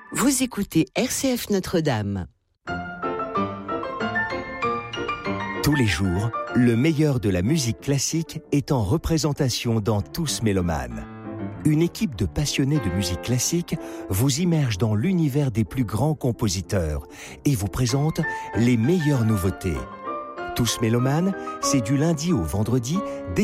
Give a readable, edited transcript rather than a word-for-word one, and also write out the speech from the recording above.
Vous écoutez RCF Notre-Dame. Tous les jours, le meilleur de la musique classique est en représentation dans Tous Mélomanes. Une équipe de passionnés de musique classique vous immerge dans l'univers des plus grands compositeurs et vous présente les meilleures nouveautés. Tous Mélomanes, c'est du lundi au vendredi, dès